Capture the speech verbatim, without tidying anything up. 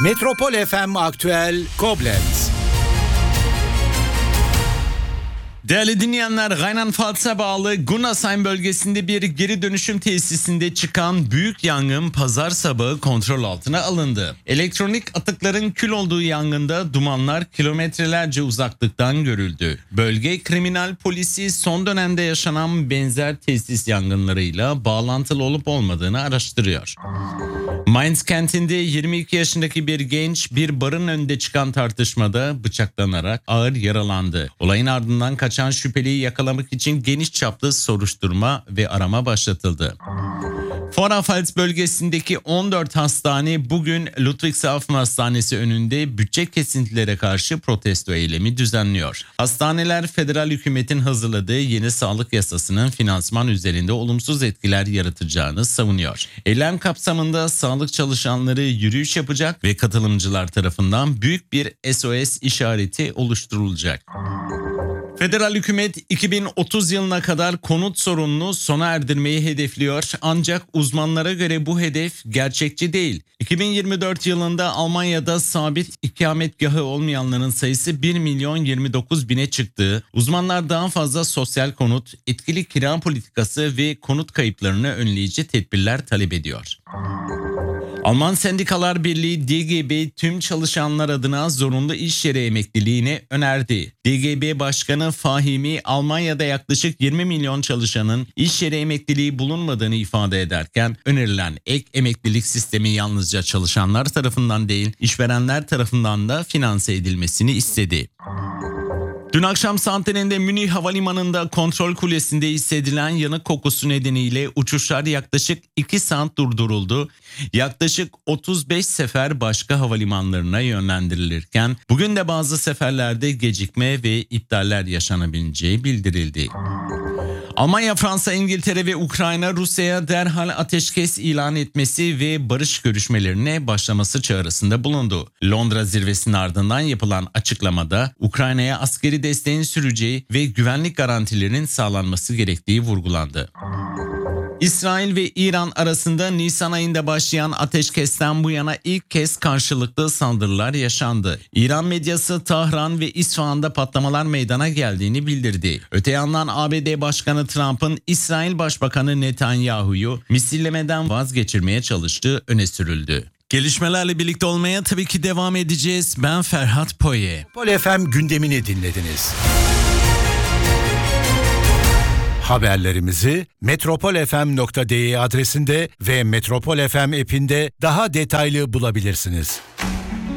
Metropol F M Aktüel Koblenz. Değerli dinleyenler, Rheinland-Pfalz'a bağlı Gunasheim bölgesinde bir geri dönüşüm tesisinde çıkan büyük yangın pazar sabahı kontrol altına alındı. Elektronik atıkların kül olduğu yangında dumanlar kilometrelerce uzaklıktan görüldü. Bölge kriminal polisi son dönemde yaşanan benzer tesis yangınlarıyla bağlantılı olup olmadığını araştırıyor. Mainz kentinde yirmi iki yaşındaki bir genç bir barın önünde çıkan tartışmada bıçaklanarak ağır yaralandı. Olayın ardından kaçan şüpheliyi yakalamak için geniş çaplı soruşturma ve arama başlatıldı. Vorarlberg bölgesindeki on dört hastane bugün Ludwigshafen Hastanesi önünde bütçe kesintilere karşı protesto eylemi düzenliyor. Hastaneler federal hükümetin hazırladığı yeni sağlık yasasının finansman üzerinde olumsuz etkiler yaratacağını savunuyor. Eylem kapsamında sağlık çalışanları yürüyüş yapacak ve katılımcılar tarafından büyük bir S O S işareti oluşturulacak. Federal hükümet iki bin otuz yılına kadar konut sorununu sona erdirmeyi hedefliyor, ancak uzmanlara göre bu hedef gerçekçi değil. iki bin yirmi dört yılında Almanya'da sabit ikametgahı olmayanların sayısı bir milyon yirmi dokuz bine çıktı. Uzmanlar daha fazla sosyal konut, etkili kira politikası ve konut kayıplarını önleyici tedbirler talep ediyor. Alman Sendikalar Birliği D G B tüm çalışanlar adına zorunlu iş yeri emekliliğini önerdi. D G B Başkanı Fahimi, Almanya'da yaklaşık yirmi milyon çalışanın iş yeri emekliliği bulunmadığını ifade ederken, önerilen ek emeklilik sistemi yalnızca çalışanlar tarafından değil, işverenler tarafından da finanse edilmesini istedi. Dün akşam saatlerinde Münih Havalimanı'nda kontrol kulesinde hissedilen yanık kokusu nedeniyle uçuşlar yaklaşık iki saat durduruldu. Yaklaşık otuz beş sefer başka havalimanlarına yönlendirilirken bugün de bazı seferlerde gecikme ve iptaller yaşanabileceği bildirildi. Almanya, Fransa, İngiltere ve Ukrayna Rusya'ya derhal ateşkes ilan etmesi ve barış görüşmelerine başlaması çağrısında bulundu. Londra zirvesinin ardından yapılan açıklamada Ukrayna'ya askeri desteğin süreceği ve güvenlik garantilerinin sağlanması gerektiği vurgulandı. İsrail ve İran arasında Nisan ayında başlayan ateşkesten bu yana ilk kez karşılıklı saldırılar yaşandı. İran medyası Tahran ve İsfahan'da patlamalar meydana geldiğini bildirdi. Öte yandan A B D Başkanı Trump'ın İsrail Başbakanı Netanyahu'yu misillemeden vazgeçirmeye çalıştığı öne sürüldü. Gelişmelerle birlikte olmaya tabii ki devam edeceğiz. Ben Ferhat Poye. Metropol F M gündemini dinlediniz. Haberlerimizi metropol f m nokta d e adresinde ve Metropol F M app'inde daha detaylı bulabilirsiniz.